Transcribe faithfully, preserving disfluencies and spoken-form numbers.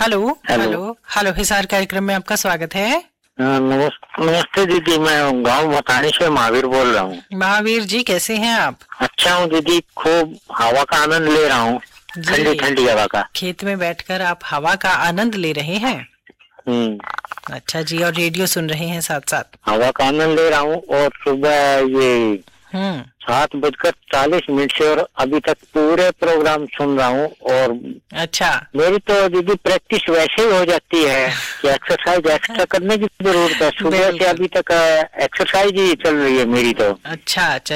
Hello hello. Hello hello Hisar कार्यक्रम में आपका स्वागत है। नमस्ते नमस्ते दीदी, मैं गांव मतानी से महावीर बोल रहा हूँ। महावीर जी कैसे हैं आप? अच्छा हूँ दीदी, खूब हवा का आनंद ले रहा हूँ, ठंडी ठंडी हवा का। खेत में बैठकर आप हवा का आनंद ले रहे हैं? हम्म अच्छा जी, और रेडियो सुन रहे हैं साथ साथ? हवा का आनंद ले रहा हूँ। और सुबह ये हम्म सात बजकर चालीस मिनट से और अभी तक पूरे प्रोग्राम सुन रहा हूँ। और अच्छा, मेरी तो दीदी प्रैक्टिस वैसे ही हो जाती है कि एक्सरसाइज एक्स्ट्रा करने की जरूरत है। सुबह से अभी तक एक्सरसाइज ही चल रही है मेरी तो। अच्छा अच्छा।